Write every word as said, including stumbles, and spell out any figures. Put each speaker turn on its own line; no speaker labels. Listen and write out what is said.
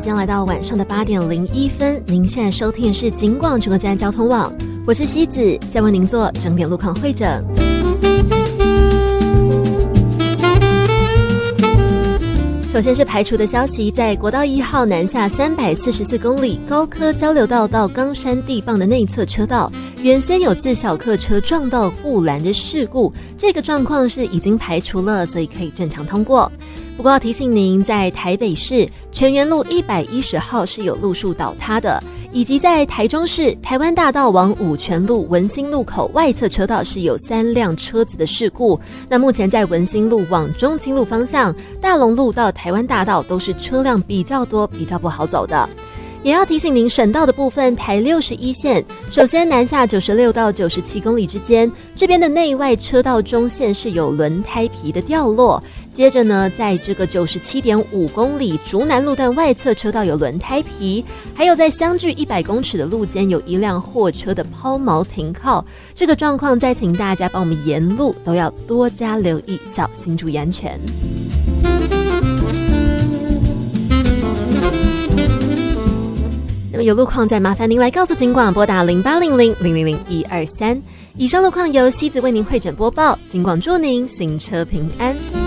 间来到晚上的八点零一分，您现在收听的是警广整个站交通网，我是西子，先为您做整点路况汇整。首先是排除的消息，在国道一号南下三百四十四公里高科交流道到冈山地磅的内侧车道，原先有自小客车撞到护栏的事故，这个状况是已经排除了，所以可以正常通过。不过要提醒您，在台北市全园路一百一十号是有路树倒塌的，以及在台中市台湾大道往五权路文心路口外侧车道是有三辆车子的事故。那目前在文心路往中清路方向，大龙路到台湾大道都是车辆比较多，比较不好走的。也要提醒您，省道的部分，台六十一线，首先南下九十六到九十七公里之间，这边的内外车道中线是有轮胎皮的掉落。接着呢，在这个九十七点五公里竹南路段外侧车道有轮胎皮，还有在相距一百公尺的路间有一辆货车的抛锚停靠。这个状况，再请大家帮我们沿路都要多加留意，小心注意安全。那么有路况再麻烦您来告诉警广，拨打零八零零零零零一二三。以上路况由西子为您汇整播报，警广祝您行车平安。